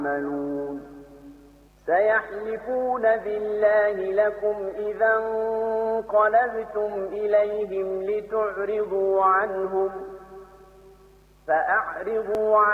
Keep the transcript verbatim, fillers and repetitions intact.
تعملون سيحلفون بالله لكم إذا انقلبتم إليهم لتعرضوا عنهم فأعرضوا عنهم